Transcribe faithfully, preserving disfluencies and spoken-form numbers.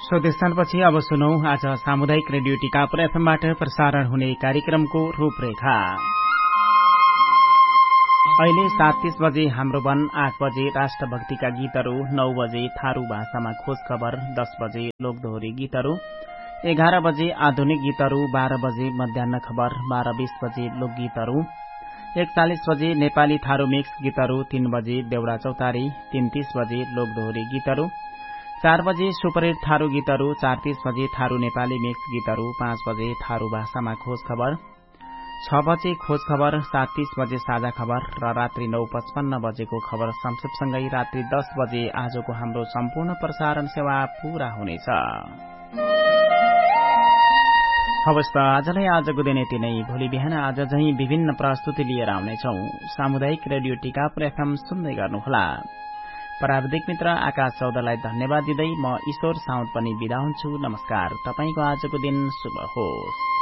स्वदेशनपछि अब सुनौ आज सामुदायिक रेडियो टिकापुर एफएमबाट प्रसारण हुने कार्यक्रमको रूपरेखा। अहिले सात तीस बजे हाम्रो वन, आठ बजे राष्ट्रभक्तिका गीतहरू, नौ बजे थारू भाषामा खोज खबर, दस बजे लोकदोहोरी गीतहरू, एघार बजे आधुनिक गीतहरू, बाह्र बजे मध्याह्न खबर, बाह्र बीस बजे लोकगीतहरू, एकचालिस बजे नेपाली थारू मिक्स गीतहरू, तीन बजे देउडा चौतारी, तीन तीस बजे लोकदोहोरी गीतहरू, चार बजे सुपरहिट थारू गीतहरू, चार तीस बजे थारू नेपाली मिक्स गीतहरू, पाँच बजे थारू भाषामा खोज खबर, छ बजे खोज खबर, सात तीस बजे साझा खबर र रात्रि नौ पचपन्न बजेको खबर संक्षेपसँगै रात्रि दस बजे आजको हाम्रो सम्पूर्ण प्रसारण सेवा पूरा हुनेछ। हवस् त आजलाई आजको दिन यति नै। भोलि बिहान आज झैं विभिन्न प्रस्तुति लिएर आउनेछौ। सामुदायिक रेडियो टिकापुर एफएम सुन्दै गर्नुहोला। प्राविधिक मित्र आकाश चौधरीलाई धन्यवाद दिँदै म ईश्वर साउन्ड पनि बिदा हुन्छु। नमस्कार। तपाईंको आजको दिन शुभ होस्।